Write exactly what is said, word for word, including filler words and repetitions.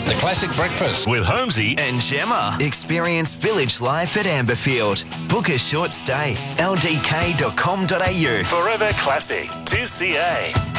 The Classic Breakfast with Holmesy and Gemma. Experience village life at Amberfield. Book a short stay. L D K dot com dot A U. Forever Classic. two C A.